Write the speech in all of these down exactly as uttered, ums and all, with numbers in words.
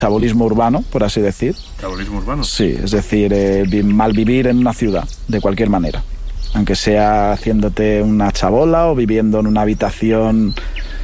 chabolismo urbano, por así decir. ¿Chabolismo urbano? Sí, es decir, eh, malvivir en una ciudad, de cualquier manera. Aunque sea haciéndote una chabola o viviendo en una habitación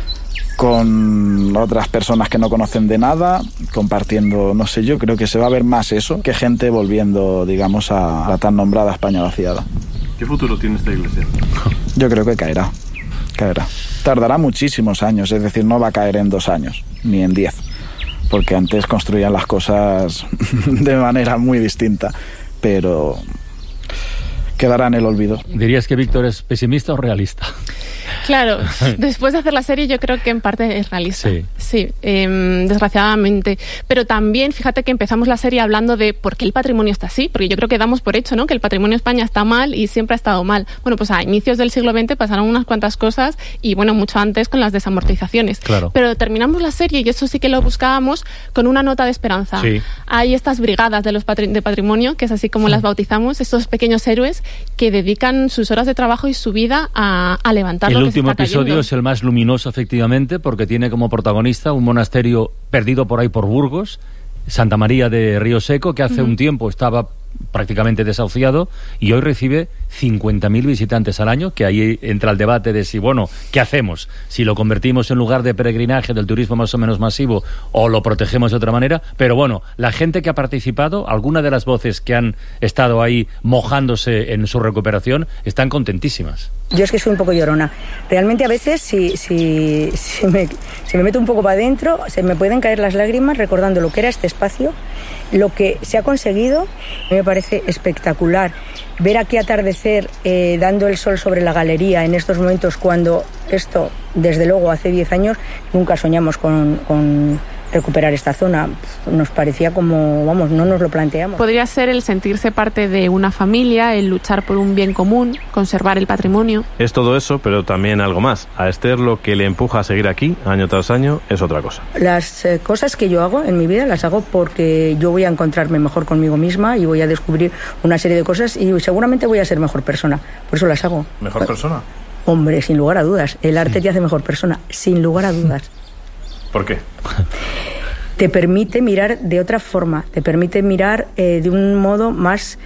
con otras personas que no conocen de nada, compartiendo, no sé, yo creo que se va a ver más eso que gente volviendo, digamos, a la tan nombrada España vaciada. ¿Qué futuro tiene esta iglesia? Yo creo que caerá, caerá. Tardará muchísimos años, es decir, no va a caer en dos años, ni en diez, porque antes construían las cosas de manera muy distinta, pero quedará en el olvido. ¿Dirías que Víctor es pesimista o realista? Claro, después de hacer la serie yo creo que en parte es realista. Sí. Sí, eh, desgraciadamente. Pero también, fíjate que empezamos la serie hablando de por qué el patrimonio está así, porque yo creo que damos por hecho, ¿no?, que el patrimonio de España está mal y siempre ha estado mal. Bueno, pues a inicios del siglo veinte pasaron unas cuantas cosas y, bueno, mucho antes con las desamortizaciones. Claro. Pero terminamos la serie, y eso sí que lo buscábamos, con una nota de esperanza. Sí. Hay estas brigadas de los patri- de patrimonio, que es así como sí. las bautizamos, estos pequeños héroes que dedican sus horas de trabajo y su vida a, a levantar el lo que se está último episodio cayendo. Es el más luminoso, efectivamente, porque tiene como protagonista un monasterio perdido por ahí por Burgos, Santa María de Río Seco, que hace uh-huh. un tiempo estaba prácticamente desahuciado y hoy recibe cincuenta mil visitantes al año, que ahí entra el debate de si, bueno, ¿qué hacemos? Si lo convertimos en lugar de peregrinaje del turismo más o menos masivo o lo protegemos de otra manera, pero bueno, la gente que ha participado, alguna de las voces que han estado ahí mojándose en su recuperación, están contentísimas. Yo es que soy un poco llorona. Realmente a veces si, si, si, me, si me meto un poco para adentro, se me pueden caer las lágrimas recordando lo que era este espacio, lo que se ha conseguido. Me parece espectacular ver aquí atardecer eh, dando el sol sobre la galería en estos momentos, cuando esto, desde luego, hace diez años nunca soñamos con, con recuperar esta zona. Nos parecía como, vamos, no nos lo planteamos. Podría ser el sentirse parte de una familia, el luchar por un bien común, conservar el patrimonio. Es todo eso, pero también algo más. A Esther lo que le empuja a seguir aquí, año tras año, es otra cosa. Las eh, cosas que yo hago en mi vida las hago porque yo voy a encontrarme mejor conmigo misma y voy a descubrir una serie de cosas y seguramente voy a ser mejor persona. Por eso las hago. ¿Mejor persona? Hombre, sin lugar a dudas. El arte te hace mejor persona, sin lugar a dudas. ¿Por qué? Te permite mirar de otra forma, te permite mirar eh, de un modo más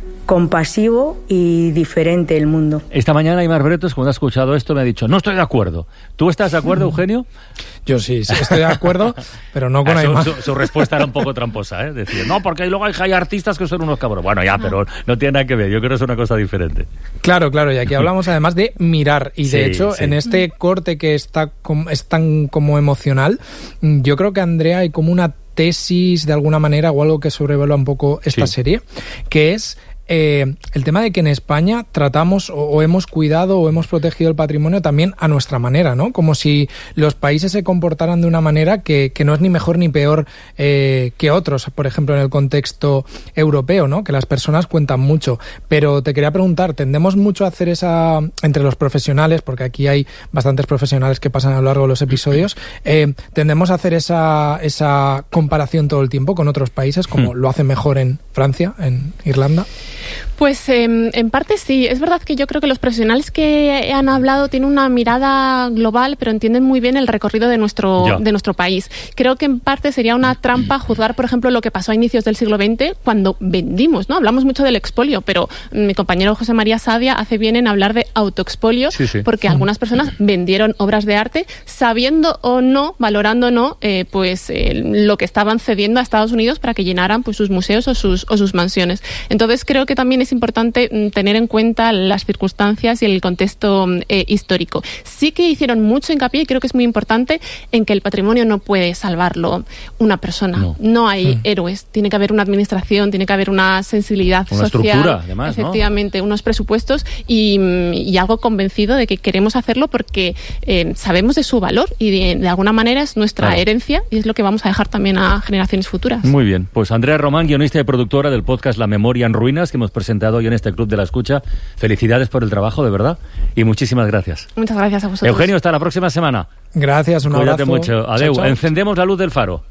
compasivo y diferente el mundo. Esta mañana Aimar Bretos, cuando ha escuchado esto, me ha dicho, no estoy de acuerdo. ¿Tú estás de acuerdo, Eugenio? Yo sí, sí estoy de acuerdo, pero no con ah, Aimar. Su, su, su respuesta era un poco tramposa, ¿eh? Decir, no, porque luego hay, hay artistas que son unos cabrones. Bueno, ya, pero no tiene nada que ver. Yo creo que es una cosa diferente. Claro, claro, y aquí hablamos además de mirar. Y de sí, hecho, sí. en este corte que está com- es tan como emocional, yo creo que, Andrea, hay como una tesis de alguna manera o algo que sobrevela un poco esta sí. serie, que es Eh, el tema de que en España tratamos o, o hemos cuidado o hemos protegido el patrimonio también a nuestra manera, ¿no? Como si los países se comportaran de una manera que, que no es ni mejor ni peor eh, que otros, por ejemplo en el contexto europeo, ¿no? Que las personas cuentan mucho. Pero te quería preguntar, ¿tendemos mucho a hacer esa, entre los profesionales, porque aquí hay bastantes profesionales que pasan a lo largo de los episodios, eh, ¿tendemos a hacer esa, esa comparación todo el tiempo con otros países, como hmm. lo hacen mejor en Francia, en Irlanda? Pues eh, en parte sí. Es verdad que yo creo que los profesionales que han hablado tienen una mirada global, pero entienden muy bien el recorrido de nuestro, de nuestro país. Creo que en parte sería una trampa juzgar, por ejemplo, lo que pasó a inicios del siglo veinte cuando vendimos, ¿no? Hablamos mucho del expolio, pero mi compañero José María Sadia hace bien en hablar de autoexpolio, sí, sí. porque algunas personas vendieron obras de arte sabiendo o no, valorando o no, eh, pues eh, lo que estaban cediendo a Estados Unidos para que llenaran pues sus museos o sus, o sus mansiones. Entonces creo que también es importante tener en cuenta las circunstancias y el contexto eh, histórico. Sí que hicieron mucho hincapié, y creo que es muy importante, en que el patrimonio no puede salvarlo una persona. No, no hay mm. héroes. Tiene que haber una administración, tiene que haber una sensibilidad una social. Estructura, además, efectivamente, ¿no? Unos presupuestos y, y algo convencido de que queremos hacerlo porque eh, sabemos de su valor y de, de alguna manera es nuestra claro. herencia y es lo que vamos a dejar también a generaciones futuras. Muy bien. Pues Andrea Román, guionista y productora del podcast La Memoria en Ruinas, que hemos presentado hoy en este Club de la Escucha. Felicidades por el trabajo, de verdad, y muchísimas gracias. Muchas gracias a vosotros. Eugenio, hasta la próxima semana. Gracias, un Cuídate abrazo. mucho. Adeu. Chao, chao. Encendemos la luz del faro.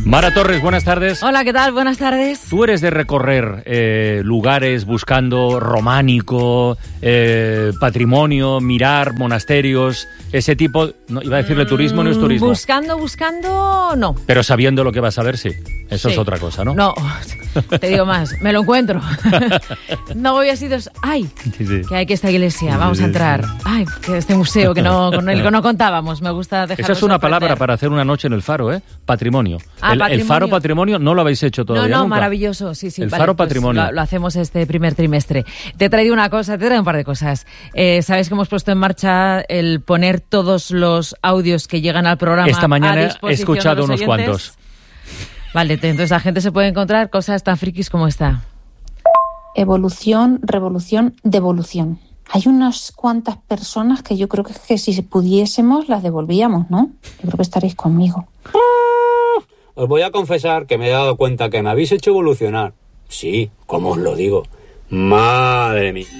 Mara Torres, buenas tardes. Hola, ¿qué tal? Buenas tardes. Tú eres de recorrer eh, lugares buscando románico, eh, patrimonio, mirar monasterios, ese tipo... No, iba a decirle turismo, no es turismo. Buscando, buscando, no. Pero sabiendo lo que vas a ver, sí. Eso sí. es otra cosa, ¿no? No, te digo más, me lo encuentro. No voy a sitios... ¡Ay! Sí, sí. Que hay que esta iglesia, vamos a entrar. ¡Ay! Que este museo que no, con el que no contábamos, me gusta dejarlo. Esa es una sorprender. palabra para hacer una noche en el Faro, ¿eh? Patrimonio. Ah, el, patrimonio. el Faro Patrimonio no lo habéis hecho todavía. No, no, nunca. maravilloso, sí, sí. El vale, Faro pues Patrimonio. Lo, lo hacemos este primer trimestre. Te he traído una cosa, te he traído un par de cosas. Eh, Sabes que hemos puesto en marcha el poner todos los audios que llegan al programa. Esta mañana a he disposición escuchado de los unos oyentes. cuantos. Vale, te- entonces la gente se puede encontrar cosas tan frikis como esta. Evolución, revolución, devolución. Hay unas cuantas personas que yo creo que, es que si pudiésemos las devolvíamos, ¿no? Yo creo que estaréis conmigo. Os voy a confesar que me he dado cuenta que me habéis hecho evolucionar. Sí, como os lo digo. Madre mía.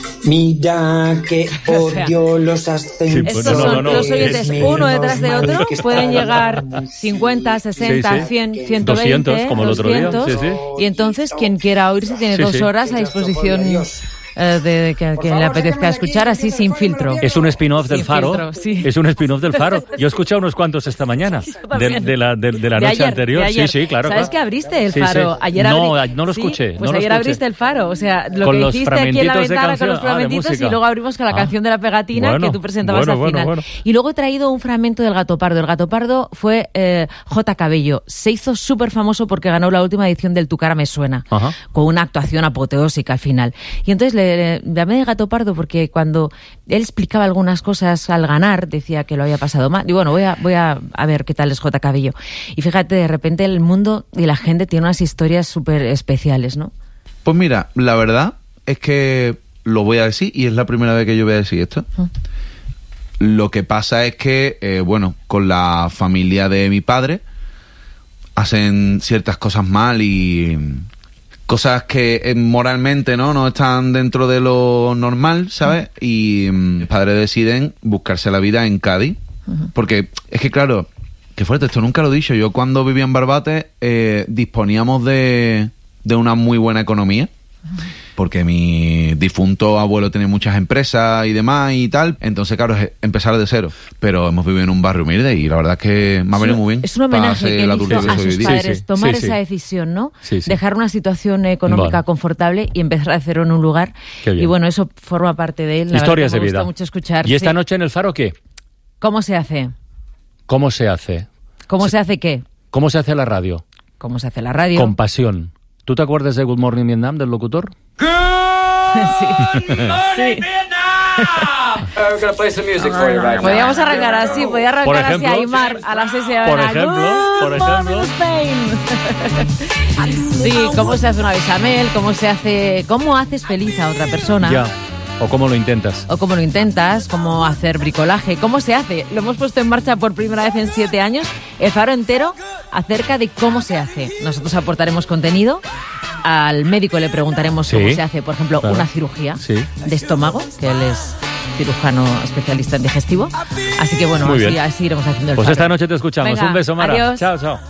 Mira que odio los ascensos. Estos no, son no, no, los oyentes es uno menos detrás de mal otro. que Pueden está llegar la cincuenta, sesenta, Sí, sí. cien, ciento veinte, doscientos, como el otro día. doscientos. Sí, sí. Y entonces quien quiera oírse tiene Sí, dos sí. horas a disposición eh, de que, que le apetezca escuchar así sin filtro. Es un spin-off del Sin Faro. filtro, sí. Es un spin-off del Faro. Yo he escuchado unos cuantos esta mañana. De, también. de la, de, de la De noche ayer, anterior. de ayer. Sí, sí, claro. ¿Sabes claro. que abriste el Sí, Faro? sí. Ayer no, abri- no lo Sí, escuché. Pues no lo ayer escuché. abriste el Faro. O sea, lo Con que los hiciste aquí en la fragmentitos de ventana con los canción. Ah, de fragmentitos música. y luego abrimos con la Ah. canción de la pegatina Bueno, que tú presentabas bueno, al bueno, final. bueno. Y luego he traído un fragmento del Gato Pardo. El Gato Pardo fue eh, J. Cabello. Se hizo súper famoso porque ganó la última edición del Tu cara me suena, Ajá. con una actuación apoteósica al final. Y entonces le, le llamé de Gato Pardo porque cuando él explicaba algunas cosas al ganar, decía que lo había pasado mal. Y bueno, voy a, voy a, a ver qué tal es J. Cabello. Y fíjate, de repente el mundo y la gente tiene unas historias súper especiales, ¿no? Pues mira, la verdad es que lo voy a decir y es la primera vez que yo voy a decir esto. Mm. Lo que pasa es que, eh, bueno, con la familia de mi padre hacen ciertas cosas mal y cosas que eh, moralmente no no están dentro de lo normal, ¿sabes? Y mm, mis padres deciden buscarse la vida en Cádiz. Porque es que, claro, qué fuerte, esto nunca lo he dicho. Yo cuando vivía en Barbate eh, disponíamos de, de una muy buena economía. Porque mi difunto abuelo tenía muchas empresas y demás y tal. Entonces, claro, es empezar de cero. Pero hemos vivido en un barrio humilde y la verdad es que me ha venido muy bien. Es un homenaje para ser que el él adulto hizo que a soy hoy sus día. padres, Sí, sí. tomar Sí, sí. esa decisión, ¿no? Sí, sí. Dejar una situación económica Vale. confortable y empezar de cero en un lugar. Qué bien. Y bueno, eso forma parte de él. La Historias verdad que de me vida. gusta mucho escuchar. ¿Y esta Sí. noche en el Faro qué? ¿Cómo se hace? ¿Cómo se hace? ¿Cómo se hace qué? ¿Cómo se hace la radio? ¿Cómo se hace la radio? Con pasión. ¿Tú te acuerdas de Good Morning Vietnam, del locutor? Sí. Sí. Podríamos arrancar así, podría Por arrancar así ejemplo, a Aymar a las seis de la Por mañana. ejemplo, por Good morning, ejemplo. Spain. Sí, cómo se hace una bechamel, cómo se hace, cómo haces feliz a otra persona. Ya. ¿O cómo lo intentas? O cómo lo intentas, cómo hacer bricolaje, cómo se hace. Lo hemos puesto en marcha por primera vez en siete años, el Faro entero acerca de cómo se hace. Nosotros aportaremos contenido, al médico le preguntaremos Sí, cómo se hace, por ejemplo, claro. una cirugía Sí. de estómago, que él es cirujano especialista en digestivo. Así que bueno, Muy así, bien. así iremos haciendo el Pues Faro. esta noche te escuchamos. Venga, Un beso, Mara. adiós. Chao, chao.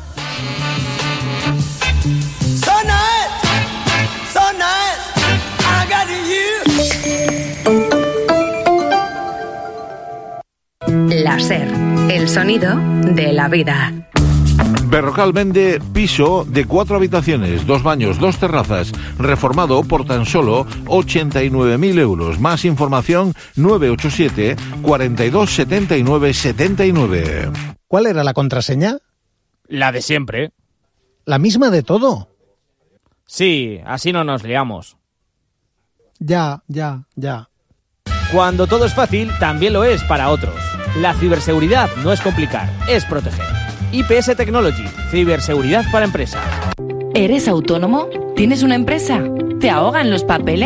La SER, el sonido de la vida. Berrocal vende piso de cuatro habitaciones, dos baños, dos terrazas, reformado por tan solo ochenta y nueve mil euros. Más información nueve ocho siete, cuarenta y dos, setenta y nueve, setenta y nueve. ¿Cuál era la contraseña? La de siempre. ¿La misma de todo? Sí, así no nos liamos. Ya, ya, ya. Cuando todo es fácil, también lo es para otros. La ciberseguridad no es complicar, es proteger. I P S Technology, ciberseguridad para empresas. ¿Eres autónomo? ¿Tienes una empresa? ¿Te ahogan los papeles?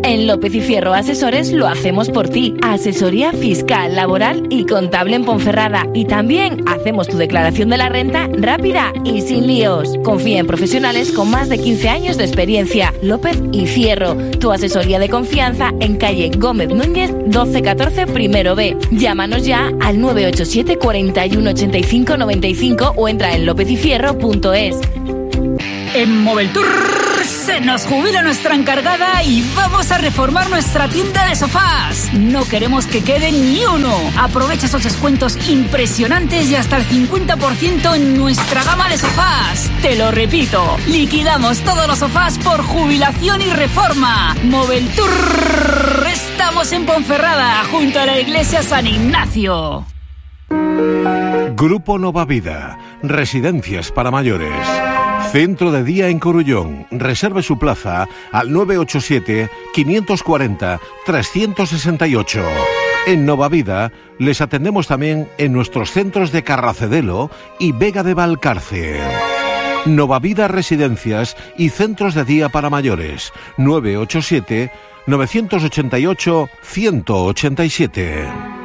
En López y Fierro Asesores lo hacemos por ti. Asesoría fiscal, laboral y contable en Ponferrada. Y también hacemos tu declaración de la renta rápida y sin líos. Confía en profesionales con más de quince años de experiencia. López y Fierro, tu asesoría de confianza en calle Gómez Núñez doce catorce primero B. Llámanos ya al nueve ocho siete, cuarenta y uno, ochenta y cinco, noventa y cinco o entra en lópez y fierro punto es. En Moveltour se nos jubila nuestra encargada y vamos a reformar nuestra tienda de sofás. No queremos que quede ni uno. Aprovecha esos descuentos impresionantes y hasta el cincuenta por ciento en nuestra gama de sofás. Te lo repito, liquidamos todos los sofás por jubilación y reforma. Moveltour. Estamos en Ponferrada, junto a la iglesia San Ignacio. Grupo Nova Vida, residencias para mayores. Centro de día en Corullón. Reserve su plaza al nueve ocho siete, quinientos cuarenta, trescientos sesenta y ocho. En Nova Vida les atendemos también en nuestros centros de Carracedelo y Vega de Valcarce. Nova Vida Residencias y Centros de Día para Mayores. nueve ocho siete, nueve ocho ocho, uno cero ocho siete.